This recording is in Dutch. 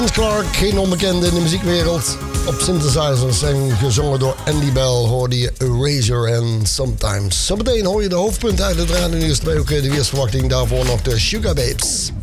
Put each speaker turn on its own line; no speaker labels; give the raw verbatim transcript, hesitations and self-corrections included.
Clark, geen onbekende in de muziekwereld. Op synthesizers en gezongen door Andy Bell hoorde je Erasure en Sometimes. Zometeen hoor je de hoofdpunten uit het radio nieuws. Ook de weersverwachting, daarvoor nog de Sugar Babes.